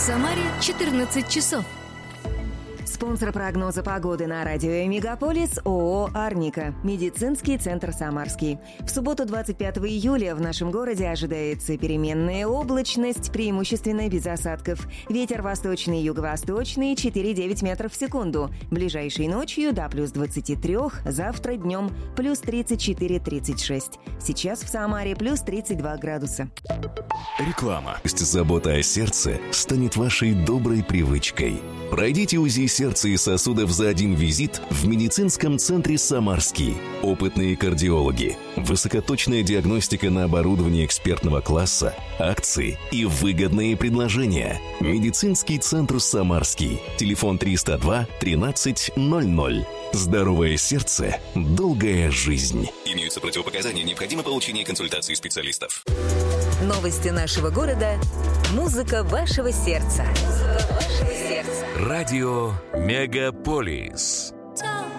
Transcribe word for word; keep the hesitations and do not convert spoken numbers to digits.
Самаре четырнадцать часов. Спонсор прогноза погоды на радио «Мегаполис» ООО «Арника». Медицинский центр «Самарский». В субботу двадцать пятого июля в нашем городе ожидается переменная облачность, преимущественно без осадков. Ветер восточный, юго-восточный, четыре и девять метров в секунду. Ближайшей ночью до плюс двадцати трёх, завтра днем плюс тридцать четыре - тридцать шесть. Сейчас в Самаре плюс тридцать два градуса. Реклама. Забота о сердце станет вашей доброй привычкой. Пройдите УЗИ сердца и сосудов за один визит в медицинском центре «Самарский». Опытные кардиологи, высокоточная диагностика на оборудовании экспертного класса, акции и выгодные предложения. Медицинский центр «Самарский». Телефон триста два тринадцать ноль ноль. Здоровое сердце, долгая жизнь. Имеются противопоказания, необходимо получение консультации специалистов. Новости нашего города. Музыка вашего сердца. Музыка вашего сердца. Радио «Мегаполис».